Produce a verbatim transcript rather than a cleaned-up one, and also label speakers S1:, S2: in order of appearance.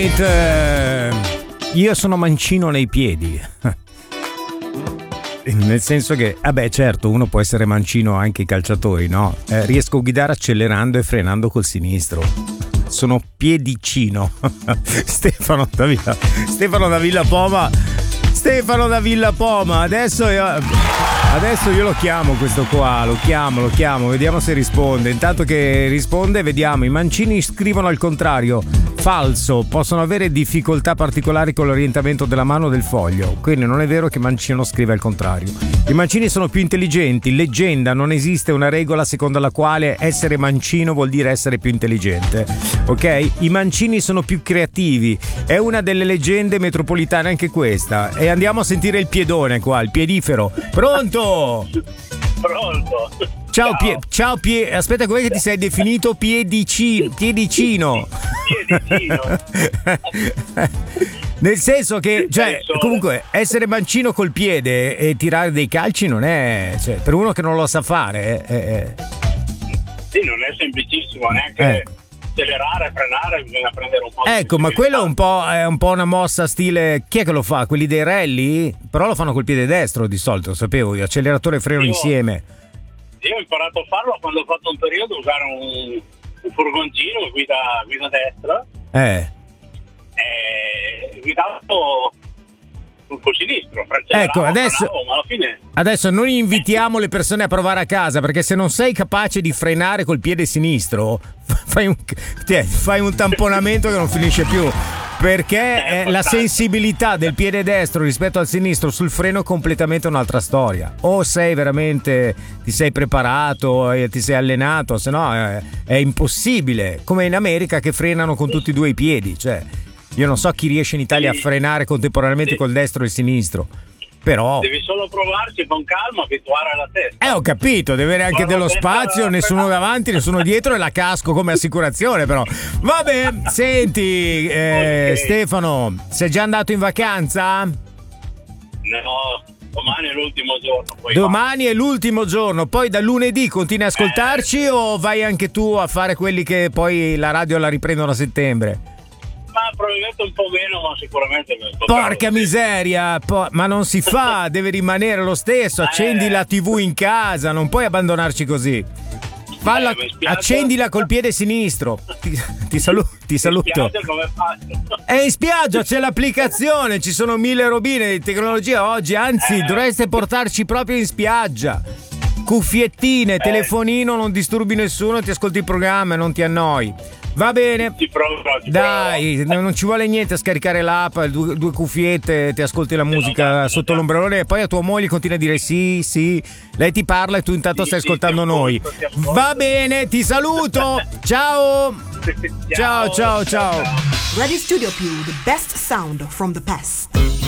S1: Eh, io sono mancino nei piedi. Nel senso che, vabbè, certo, uno può essere mancino anche i calciatori, no? Eh, riesco a guidare accelerando e frenando col sinistro. Sono piedicino. Stefano da Villa, Stefano da Villa Poma. Stefano da Villa Poma. Adesso io, adesso io lo chiamo questo qua, lo chiamo, lo chiamo, vediamo se risponde. Intanto che risponde, vediamo. I mancini scrivono al contrario. Falso, possono avere difficoltà particolari con l'orientamento della mano o del foglio. Quindi non è vero che mancino scrive al contrario. I mancini sono più intelligenti. Leggenda, non esiste una regola secondo la quale essere mancino vuol dire essere più intelligente. Ok? I mancini sono più creativi. È una delle leggende metropolitane anche questa. E andiamo a sentire il piedone qua, il piedifero. Pronto?
S2: Pronto.
S1: Ciao, ciao. Pie, ciao pie, aspetta, com'è che ti sei definito? Piedicino. Piedicino. Piedicino. Nel senso che, cioè, comunque, essere mancino col piede e tirare dei calci non è, cioè, per uno che non lo sa fare, è, è...
S2: Sì, non è semplicissimo, neanche eh. accelerare, frenare, bisogna prendere un po' di
S1: Ecco, ma quello è un po', è un po' una mossa stile, chi è che lo fa? Quelli dei rally? Però lo fanno col piede destro di solito, sapevo io, acceleratore e freno
S2: io,
S1: insieme.
S2: Io ho imparato a farlo quando ho fatto un periodo, usare un, un furgoncino, guida, guida destra.
S1: Eh.
S2: E guidavo col sinistro,
S1: ecco, adesso,
S2: frenavo, ma alla fine...
S1: adesso non invitiamo le persone a provare a casa, perché se non sei capace di frenare col piede sinistro fai un, fai un tamponamento che non finisce più, perché eh, la sensibilità del piede destro rispetto al sinistro sul freno è completamente un'altra storia. O sei veramente, ti sei preparato e ti sei allenato, se no è, è impossibile, come in America che frenano con tutti e due i piedi, cioè io non so chi riesce in Italia sì. a frenare contemporaneamente sì. col destro e il sinistro. Però
S2: devi solo provarci con calma, abituare la testa.
S1: Eh, ho capito, deve avere anche dello spazio, nessuno davanti, nessuno dietro e la casco come assicurazione, però. Vabbè, senti, eh, okay. Stefano, sei già andato in vacanza?
S2: No, domani è l'ultimo giorno. Poi
S1: domani va. È l'ultimo giorno, poi da lunedì continui a ascoltarci eh. o vai anche tu a fare quelli che poi la radio la riprendono a settembre?
S2: Ma probabilmente un po' meno, ma sicuramente
S1: porca miseria, po- ma non si fa, deve rimanere lo stesso. Accendi eh. la tivù in casa, non puoi abbandonarci così. Falla, eh, accendila col piede sinistro. Ti, ti, salu- ti saluto. È in spiaggia, c'è l'applicazione, ci sono mille robine di tecnologia oggi, anzi eh. dovreste portarci proprio in spiaggia. Cuffiettine, eh. telefonino, non disturbi nessuno, ti ascolti il programma e non ti annoi. Va bene,
S2: ti provo, ti
S1: dai,
S2: provo.
S1: Non ci vuole niente a scaricare l'app, due, due cuffiette, ti ascolti la musica sotto l'ombrellone e poi a tua moglie continua a dire sì, sì, lei ti parla e tu intanto sì, stai sì, ascoltando noi. Ascolto, va bene, ti saluto, ciao. Ciao, ciao, ciao.
S3: Radio Studio Più, the best sound from the past.